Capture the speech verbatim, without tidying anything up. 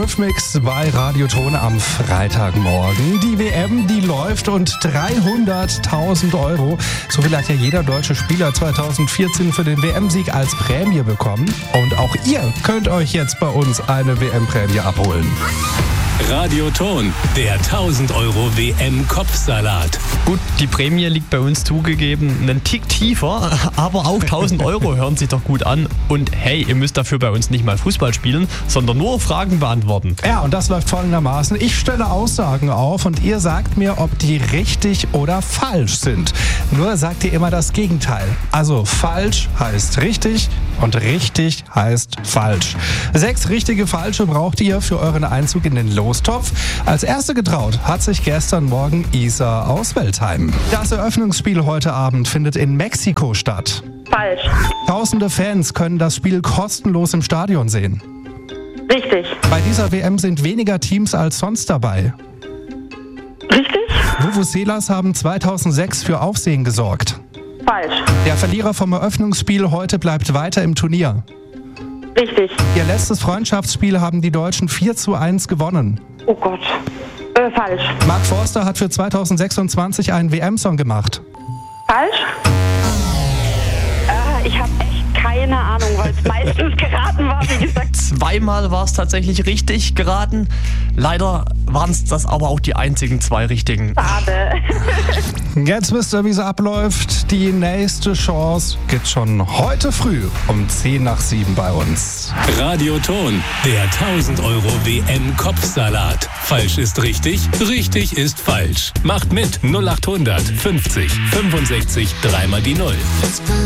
Live-Mix bei Radioton am Freitagmorgen. Die W M, die läuft und dreihunderttausend Euro. So viel hat ja jeder deutsche Spieler zweitausendvierzehn für den W M-Sieg als Prämie bekommen. Und auch ihr könnt euch jetzt bei uns eine W M-Prämie abholen. Radioton, der tausend Euro W M-Kopfsalat. Gut, die Prämie liegt bei uns zugegeben einen Tick tiefer, aber auch tausend Euro hören sich doch gut an. Und hey, ihr müsst dafür bei uns nicht mal Fußball spielen, sondern nur Fragen beantworten. Ja, und das läuft folgendermaßen. Ich stelle Aussagen auf und ihr sagt mir, ob die richtig oder falsch sind. Nur sagt ihr immer das Gegenteil. Also falsch heißt richtig und richtig heißt falsch. Sechs richtige Falsche braucht ihr für euren Einzug in den Lostopf. Als erste getraut hat sich gestern Morgen Isa aus Weltheim. Das Eröffnungsspiel heute Abend findet in Mexiko statt. Falsch. Tausende Fans können das Spiel kostenlos im Stadion sehen. Richtig. Bei dieser W M sind weniger Teams als sonst dabei. Richtig? Vuvuzelas haben zweitausendsechs für Aufsehen gesorgt. Falsch. Der Verlierer vom Eröffnungsspiel heute bleibt weiter im Turnier. Richtig. Ihr letztes Freundschaftsspiel haben die Deutschen vier zu eins gewonnen. Oh Gott. Äh, falsch. Mark Forster hat für zweitausendsechsundzwanzig einen W M-Song gemacht. Falsch? Äh, ich habe echt keine Ahnung, weil es meistens geraten war, wie gesagt. Zweimal war es tatsächlich richtig geraten. Leider waren es das aber auch die einzigen zwei richtigen. Schade. Jetzt wisst ihr, wie es abläuft. Die nächste Chance gibt schon heute früh um zehn nach sieben bei uns. Radioton, der tausend Euro W M-Kopfsalat. Falsch ist richtig, richtig ist falsch. Macht mit null acht hundert fünfzig fünfundsechzig dreimal die Null.